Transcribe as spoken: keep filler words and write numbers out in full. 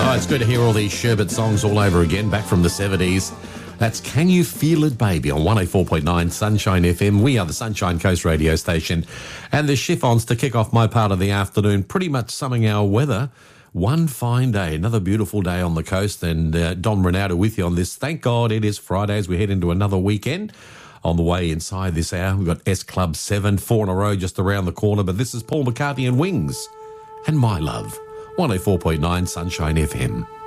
Oh, it's good to hear all these Sherbet songs all over again, back from the seventies. That's Can You Feel It, Baby, on one oh four point nine Sunshine F M. We are the Sunshine Coast radio station. And the chiffons to kick off my part of the afternoon, pretty much summing our weather. One fine day, another beautiful day on the coast. And uh, Don Ronaldo with you on this. Thank God it is Friday as we head into another weekend. On the way inside this hour, we've got S Club seven, four in a row just around the corner. But this is Paul McCartney and Wings and My Love. one oh four point nine Sunshine F M.